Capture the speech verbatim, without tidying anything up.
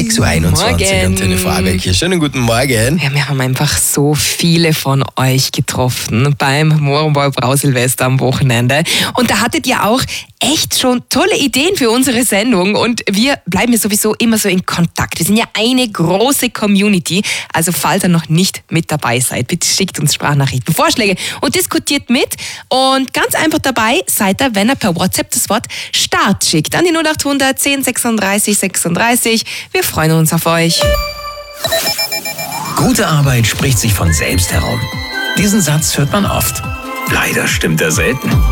sechs Uhr einundzwanzig am Telefonweg hier. Schönen guten Morgen. Ja, wir haben einfach so viele von euch getroffen beim Mohrenbauer Brausilvester am Wochenende. Und da hattet ihr auch echt schon tolle Ideen für unsere Sendung. Und wir bleiben ja sowieso immer so in Kontakt. Wir sind ja eine große Community. Also falls ihr noch nicht mit dabei seid, bitte schickt uns Sprachnachrichten, Vorschläge und diskutiert mit. Und ganz einfach dabei seid ihr, wenn ihr per WhatsApp das Wort Start schickt an die null acht hundert zehn sechsunddreißig sechsunddreißig. Wir freuen uns auf euch. Gute Arbeit spricht sich von selbst herum. Diesen Satz hört man oft. Leider stimmt er selten.